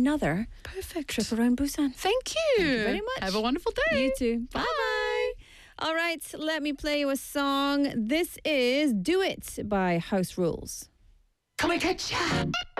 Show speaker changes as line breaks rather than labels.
another
Perfect.
trip around Busan.
Thank you.
Thank you very much.
Have a wonderful day.
You too. Bye. All right, let me play you a song. This is Do It by House Rules.
Come and catch ya.